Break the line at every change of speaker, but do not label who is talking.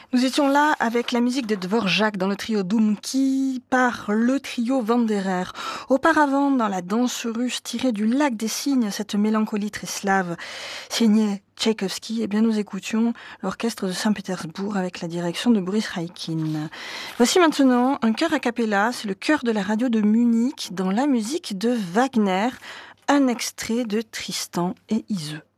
Nous étions là avec la musique de Dvorak dans le trio Doumki par le trio Wanderer. Auparavant, dans la danse russe tirée du lac des cygnes, cette mélancolie très slave, signée Tchaïkovski, eh bien nous écoutions l'orchestre de Saint-Pétersbourg avec la direction de Boris Raikin. Voici maintenant un chœur a cappella, c'est le chœur de la radio de Munich dans la musique de Wagner, un extrait de Tristan et Iseult.